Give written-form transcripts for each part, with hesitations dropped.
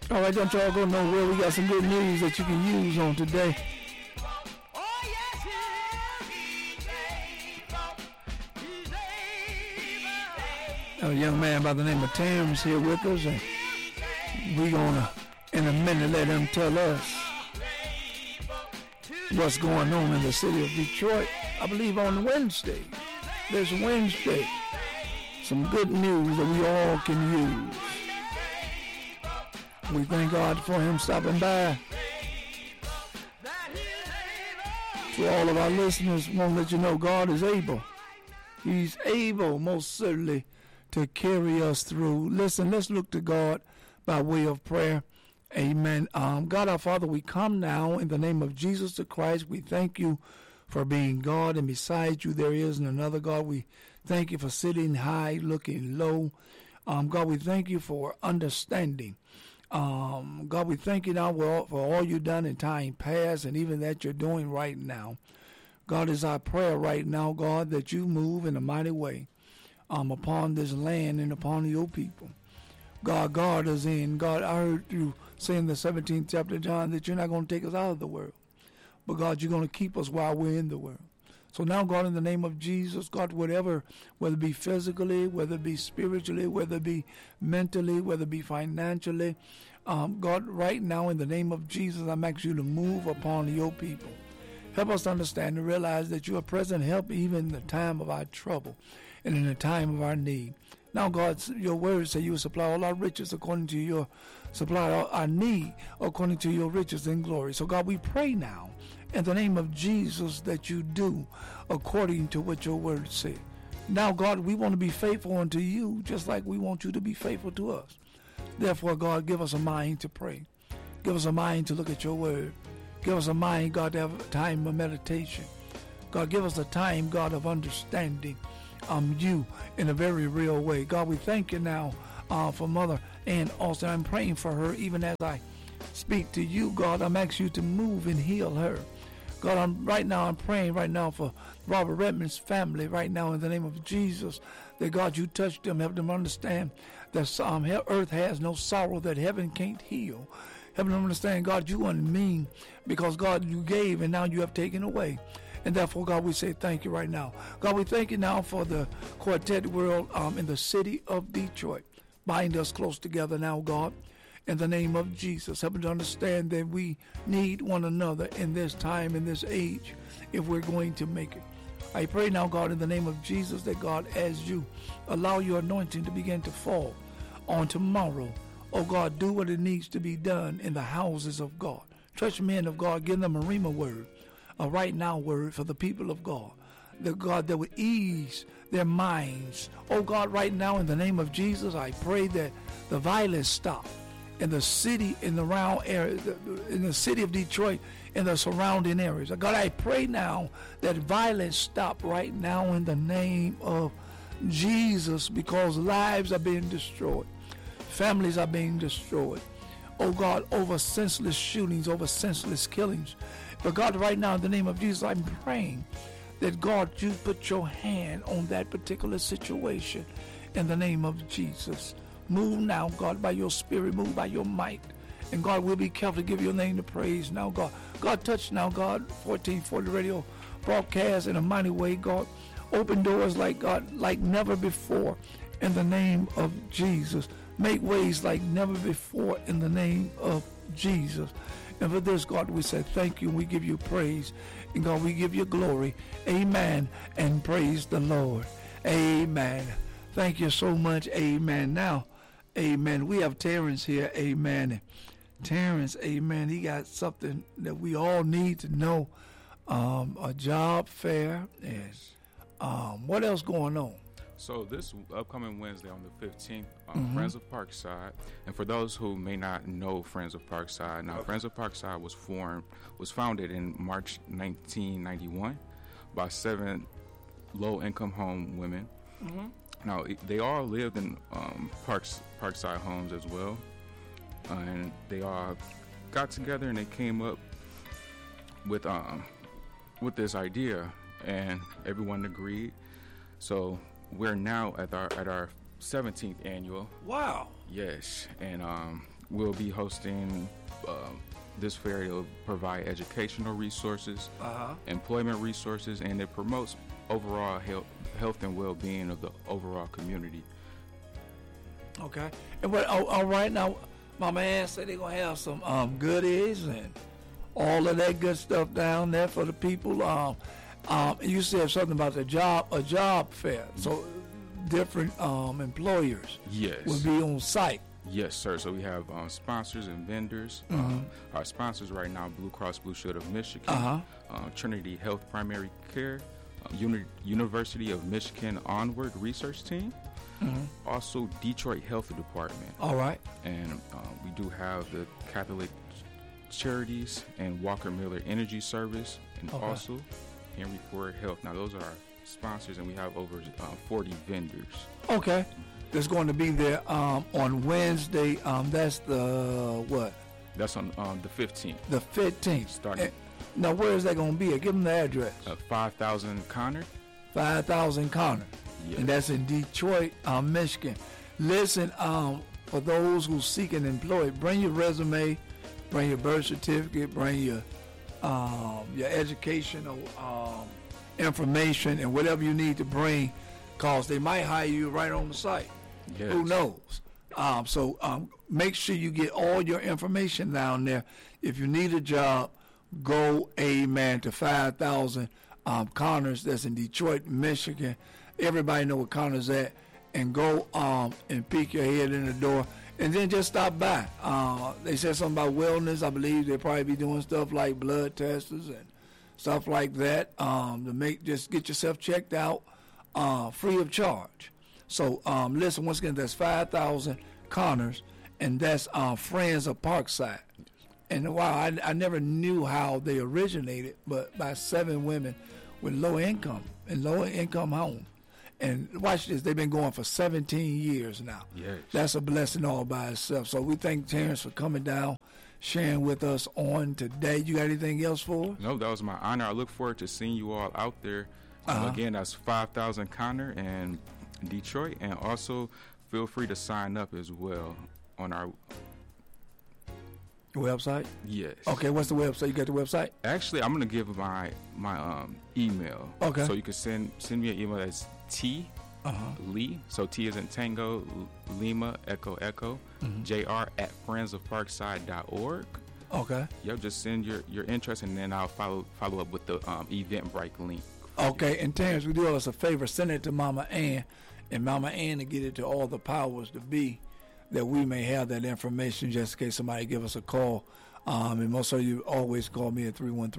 All right, don't y'all go nowhere. We got some good news that you can use on today. A young man by the name of Terrence here with us, and we're gonna, in a minute, let him tell us what's going on in the city of Detroit. I believe on Wednesday, this Wednesday, some good news that we all can use. We thank God for him stopping by. To all of our listeners, we want to let you know God is able. He's able, most certainly, to carry us through. Listen, let's look to God by way of prayer. Amen. God our Father, we come now in the name of Jesus the Christ. We thank you for being God, and beside you there isn't another God. We thank you for sitting high, looking low. God, we thank you for understanding. God, we thank you now for all you've done in time past and even that you're doing right now. God, is our prayer right now, God, that you move in a mighty way upon this land and upon your people. God, guard us in. God, I heard you say in the 17th chapter of John that you're not going to take us out of the world. But God, you're going to keep us while we're in the world. So now, God, in the name of Jesus, God, whatever, whether it be physically, whether it be spiritually, whether it be mentally, whether it be financially, God, right now, in the name of Jesus, I'm asking you to move upon your people. Help us to understand and realize that you are present help even in the time of our trouble and in the time of our need. Now, God, your words say you will supply all our riches according to your supply our need according to your riches and glory. So, God, we pray now in the name of Jesus that you do according to what your words say. Now, God, we want to be faithful unto you just like we want you to be faithful to us. Therefore, God, give us a mind to pray. Give us a mind to look at your word. Give us a mind, God, to have a time of meditation. God, give us a time, God, of understanding you in a very real way. God, we thank you now for Mother Ann Austin. I'm praying for her even as I speak to you, God. I'm asking you to move and heal her. God, I'm praying right now for Robert Redmond's family right now in the name of Jesus, that God, you touch them, help them understand that earth has no sorrow that heaven can't heal. Help them understand, God, you weren't mean because, God, you gave and now you have taken away. And therefore, God, we say thank you right now. God, we thank you now for the Quartet World in the city of Detroit. Bind us close together now, God, in the name of Jesus. Help us to understand that we need one another in this time, in this age, if we're going to make it. I pray now, God, in the name of Jesus, that, God, as you allow your anointing to begin to fall on tomorrow, oh, God, do what it needs to be done in the houses of God. Touch men of God, give them a rhema word, a right now word for the people of God, the God that would ease their minds. Oh, God, right now, in the name of Jesus, I pray that the violence stop in the city, in the round area, in the city of Detroit, in the surrounding areas. God, I pray now that violence stop right now in the name of Jesus, because lives are being destroyed. Families are being destroyed. Oh, God, over senseless shootings, over senseless killings. But, God, right now, in the name of Jesus, I'm praying that, God, you put your hand on that particular situation in the name of Jesus. Move now, God, by your spirit. Move by your might. And, God, we'll be careful to give your name the praise now, God. God, touch now, God, 1440 radio broadcast in a mighty way, God. Open doors like, God, like never before in the name of Jesus. Make ways like never before in the name of Jesus. And for this, God, we say thank you and we give you praise. And, God, we give you glory. Amen. And praise the Lord. Amen. Thank you so much. Amen. Now, amen. We have Terrence here. Amen. Terrence, amen. He got something that we all need to know. A job fair. Yes. What else going on? So this upcoming Wednesday on the 15th, Friends of Parkside, and for those who may not know Friends of Parkside, now Friends of Parkside was founded in March 1991 by 7 low-income home women. Now they all lived in Parkside homes as well, and they all got together and they came up with this idea, and everyone agreed. So we're now at our 17th annual. Wow. Yes, and we'll be hosting this fair. It'll provide educational resources, employment resources, and it promotes overall health and well-being of the overall community. Okay. And what? All right. Now, my man said they're gonna have some goodies and all of that good stuff down there for the people. You said something about a job fair. So different employers Yes. will be on site. Yes, sir. So we have sponsors and vendors. Our sponsors right now: Blue Cross Blue Shield of Michigan, Trinity Health Primary Care, University of Michigan Onward Research Team, also Detroit Health Department. All right. And we do have the Catholic Charities and Walker Miller Energy Service, and also Henry Ford Health. Now those are our sponsors, and we have over 40 vendors. Okay. That's going to be there on Wednesday. That's the what? That's on the 15th. The 15th. Starting. Now, where is that going to be? Give them the address. 5000 Connor. 5000 Connor. Yes. And that's in Detroit, Michigan. Listen, for those who seeking employment, bring your resume, bring your birth certificate, bring your educational information, and whatever you need to bring, because they might hire you right on the site. Yes. Who knows? So make sure you get all your information down there. If you need a job, go, amen, to 5000 Connors. That's in Detroit, Michigan. Everybody know what Connors at. And go and peek your head in the door. And then just stop by. They said something about wellness. I believe they'll probably be doing stuff like blood tests and stuff like that just get yourself checked out free of charge. So listen, once again, that's 5000 Connors, and that's Friends of Parkside. And wow, I never knew how they originated, but by 7 women with low income home. And watch this, they've been going for 17 years now. Yes. That's a blessing all by itself. So we thank Terrence for coming down, sharing with us on today. You got anything else for us? No, that was my honor. I look forward to seeing you all out there. Again, that's 5000 Connor and Detroit. And also feel free to sign up as well on our website. Yes. Okay, what's the website? You got the website? Actually, I'm gonna give my email. Okay. So you can send me an email. That's T Lee. So T is in Tango, Lima, Echo, JR at friendsofparkside.org. Okay. Yep. Just send your interest, and then I'll follow up with the Eventbrite link. Okay. And Terrence, we do us a favor. Send it to Mama Ann, and Mama Ann to get it to all the powers to be, that we may have that information just in case somebody give us a call. And most of you always call me at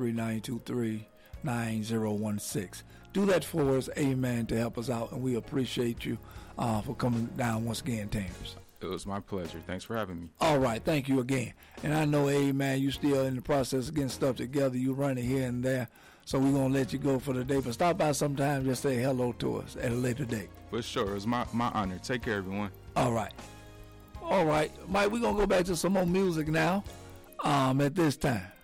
313-923-9016. Do that for us, amen, to help us out, and we appreciate you for coming down once again, Terrence. It was my pleasure. Thanks for having me. All right, thank you again. And I know, amen, you still in the process of getting stuff together. You running here and there, so we're going to let you go for the day. But stop by sometime, just say hello to us at a later date. For sure. It was my honor. Take care, everyone. All right. All right, Mike, we're going to go back to some more music now at this time.